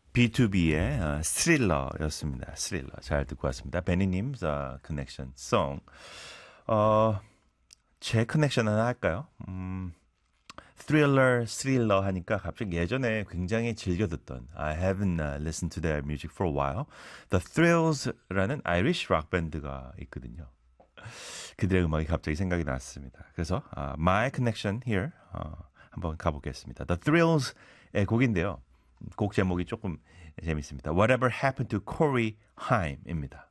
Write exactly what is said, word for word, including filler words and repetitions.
비투비의 어, 스릴러였습니다. 스릴러 잘 듣고 왔습니다. 베니님 어, 커넥션 송. 어, 제 커넥션 하나 할까요? 음, thriller, 스릴러 하니까 갑자기 예전에 굉장히 즐겨 듣던 I haven't uh, listened to their music for a while. The Thrills라는 아이리시 락 밴드가 있거든요. 그들의 음악이 갑자기 생각이 났습니다. 그래서 uh, My Connection here 어, 한번 가보겠습니다. The Thrills의 곡인데요. 곡 제목이 조금 재밌습니다. Whatever Happened to Corey Haim입니다.